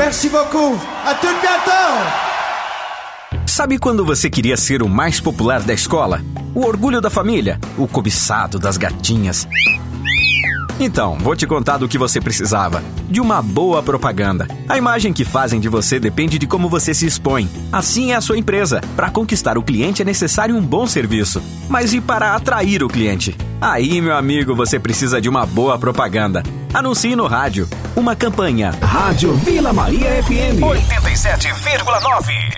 Merci beaucoup. À tout bientôt. Sabe quando você queria ser o mais popular da escola? O orgulho da família? O cobiçado das gatinhas? Então, vou te contar do que você precisava. De uma boa propaganda. A imagem que fazem de você depende de como você se expõe. Assim é a sua empresa. Para conquistar o cliente é necessário um bom serviço. Mas e para atrair o cliente? Aí, meu amigo, você precisa de uma boa propaganda. Anuncie no rádio. Uma campanha. Rádio Vila Maria FM 87,9.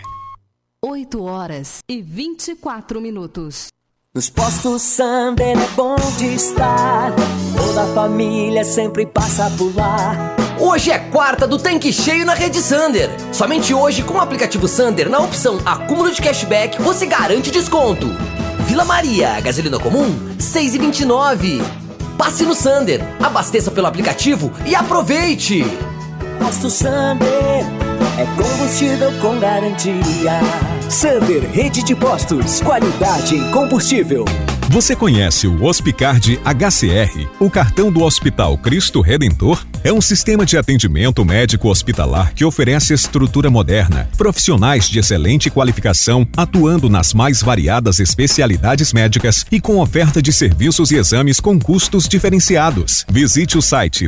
8h24. Nos postos Sander é bom de estar. Toda a família sempre passa por lá. Hoje é quarta do tanque cheio na rede Sander. Somente hoje, com o aplicativo Sander, na opção acúmulo de cashback, você garante desconto. Vila Maria, gasolina comum, 6,29. Passe no Sander, abasteça pelo aplicativo e aproveite. Posto Sander é combustível com garantia. Sander, rede de postos, qualidade em combustível. Você conhece o Hospicard HCR, o cartão do Hospital Cristo Redentor? É um sistema de atendimento médico hospitalar que oferece estrutura moderna, profissionais de excelente qualificação, atuando nas mais variadas especialidades médicas e com oferta de serviços e exames com custos diferenciados. Visite o site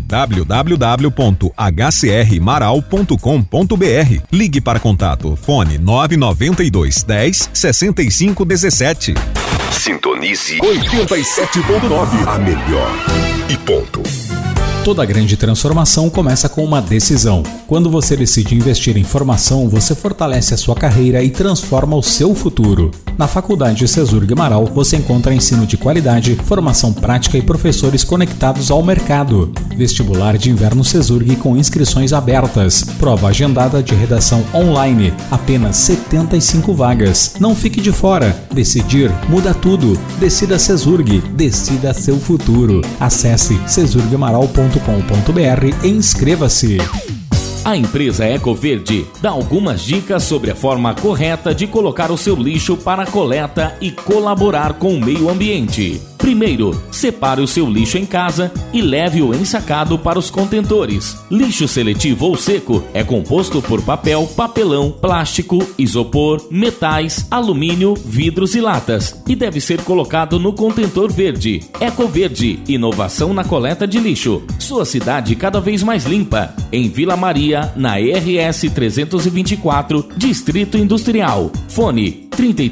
www.hcrmaral.com.br. Ligue para contato, fone 992 10 65 17. Sintonize 87.9, a melhor. e ponto. Toda grande transformação começa com uma decisão. Quando você decide investir em formação, você fortalece a sua carreira e transforma o seu futuro. Na Faculdade Cesurg Amaral, você encontra ensino de qualidade, formação prática e professores conectados ao mercado. Vestibular de inverno Cesurg com inscrições abertas. Prova agendada de redação online. Apenas 75 vagas. Não fique de fora. Decidir muda tudo. Decida Cesurg. Decida seu futuro. Acesse cesurgamaral.com.br e inscreva-se. A empresa Ecoverde dá algumas dicas sobre a forma correta de colocar o seu lixo para coleta e colaborar com o meio ambiente. Primeiro, separe o seu lixo em casa e leve-o ensacado para os contentores. Lixo seletivo ou seco é composto por papel, papelão, plástico, isopor, metais, alumínio, vidros e latas e deve ser colocado no contentor verde. Ecoverde, inovação na coleta de lixo. Sua cidade cada vez mais limpa. Em Vila Maria, na RS 324, Distrito Industrial. Fone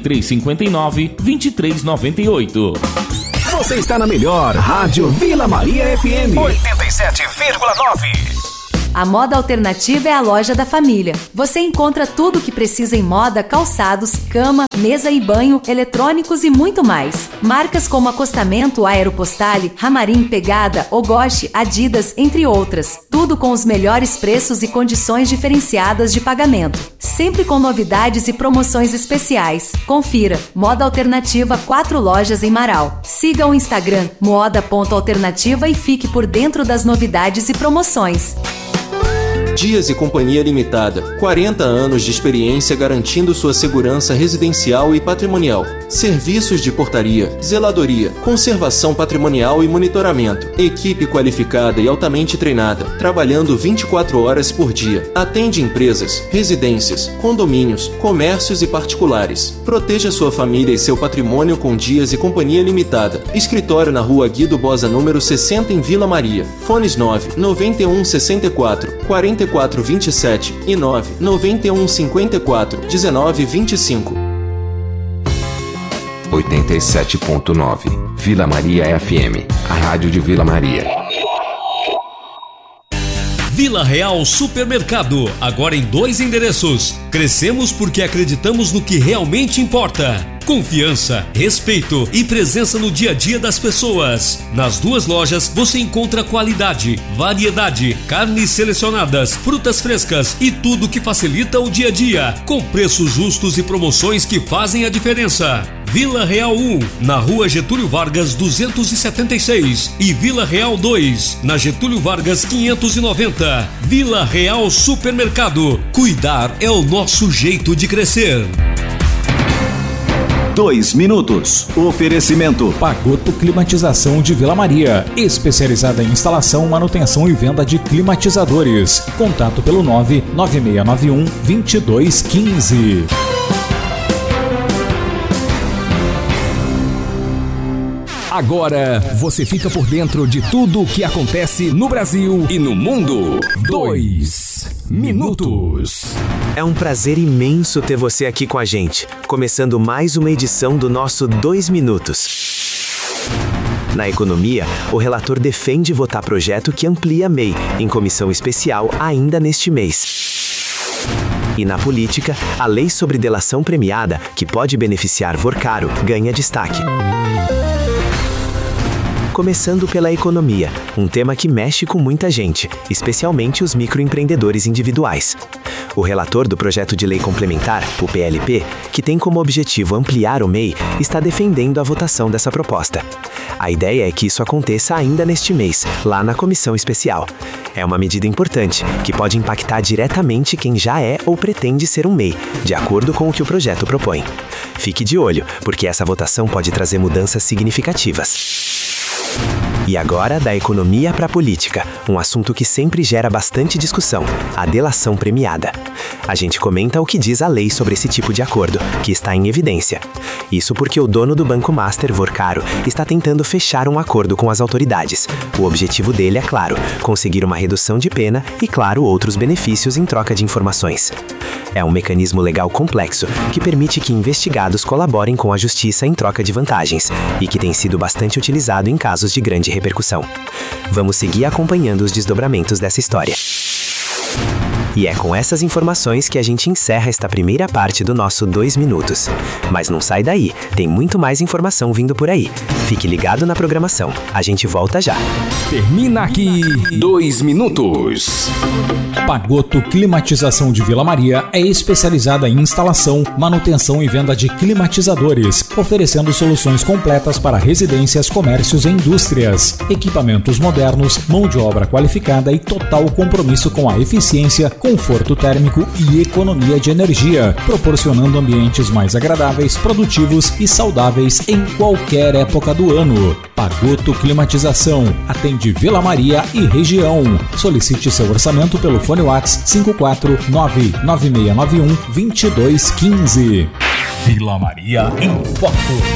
3359-2398. Você está na melhor Rádio Vila Maria FM 87,9. A Moda Alternativa é a loja da família. Você encontra tudo o que precisa em moda, calçados, cama, mesa e banho, eletrônicos e muito mais. Marcas como Acostamento, Aeropostale, Ramarim, Pegada, Ogoshi, Adidas, entre outras. Tudo com os melhores preços e condições diferenciadas de pagamento. Sempre com novidades e promoções especiais. Confira. Moda Alternativa, 4 lojas em Marau. Siga o Instagram moda.alternativa e fique por dentro das novidades e promoções. Dias e Companhia Limitada, 40 anos de experiência garantindo sua segurança residencial e patrimonial. Serviços de portaria, zeladoria, conservação patrimonial e monitoramento. Equipe qualificada e altamente treinada, trabalhando 24 horas por dia. Atende empresas, residências, condomínios, comércios e particulares. Proteja sua família e seu patrimônio com Dias e Companhia Limitada. Escritório na Rua Guido Bosa, número 60, em Vila Maria. Fones 9 91 64 4427 e 9 91 54 19 25. 87.9 Vila Maria FM, a rádio de Vila Maria. Vila Real Supermercado, agora em 2 endereços. Crescemos porque acreditamos no que realmente importa. Confiança, respeito e presença no dia a dia das pessoas. Nas 2 lojas você encontra qualidade, variedade, carnes selecionadas, frutas frescas e tudo que facilita o dia a dia, com preços justos e promoções que fazem a diferença. Vila Real 1, na Rua Getúlio Vargas 276 e Vila Real 2, na Getúlio Vargas 590. Vila Real Supermercado. Cuidar é o nosso jeito de crescer. 2 minutos. Oferecimento Pagoto Climatização de Vila Maria, especializada em instalação, manutenção e venda de climatizadores. Contato pelo 99691-2215. Agora você fica por dentro de tudo o que acontece no Brasil e no mundo. 2 minutos. É um prazer imenso ter você aqui com a gente, começando mais uma edição do nosso 2 minutos. Na economia, o relator defende votar projeto que amplia a MEI em comissão especial ainda neste mês. E na política, a lei sobre delação premiada, que pode beneficiar Vorcaro, ganha destaque. Começando pela economia, um tema que mexe com muita gente, especialmente os microempreendedores individuais. O relator do projeto de lei complementar, o PLP, que tem como objetivo ampliar o MEI, está defendendo a votação dessa proposta. A ideia é que isso aconteça ainda neste mês, lá na comissão especial. É uma medida importante, que pode impactar diretamente quem já é ou pretende ser um MEI, de acordo com o que o projeto propõe. Fique de olho, porque essa votação pode trazer mudanças significativas. E agora, da economia para a política, um assunto que sempre gera bastante discussão, a delação premiada. A gente comenta o que diz a lei sobre esse tipo de acordo, que está em evidência. Isso porque o dono do Banco Master, Vorcaro, está tentando fechar um acordo com as autoridades. O objetivo dele é, claro, conseguir uma redução de pena e, claro, outros benefícios em troca de informações. É um mecanismo legal complexo que permite que investigados colaborem com a justiça em troca de vantagens e que tem sido bastante utilizado em casos de grande repercussão. Vamos seguir acompanhando os desdobramentos dessa história. E é com essas informações que a gente encerra esta primeira parte do nosso 2 minutos. Mas não sai daí, tem muito mais informação vindo por aí. Fique ligado na programação, a gente volta já. Termina aqui 2 minutos. Pagoto Climatização de Vila Maria é especializada em instalação, manutenção e venda de climatizadores, oferecendo soluções completas para residências, comércios e indústrias. Equipamentos modernos, mão de obra qualificada e total compromisso com a eficiência, conforto térmico e economia de energia, proporcionando ambientes mais agradáveis, produtivos e saudáveis em qualquer época do ano. Pagoto Climatização atende Vila Maria e região. Solicite seu orçamento pelo fone WhatsApp 5499691-2215. Vila Maria em Foco.